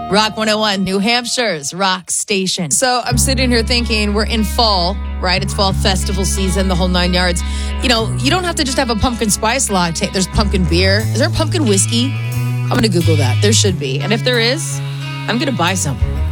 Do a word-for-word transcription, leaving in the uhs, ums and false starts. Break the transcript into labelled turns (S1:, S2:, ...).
S1: Rock one oh one, New Hampshire's rock station. So I'm sitting here thinking we're in fall, right? It's fall festival season, the whole nine yards. You know, you don't have to just have a pumpkin spice latte. There's pumpkin beer. Is there pumpkin whiskey? I'm going to Google that. There should be. And if there is, I'm going to buy some.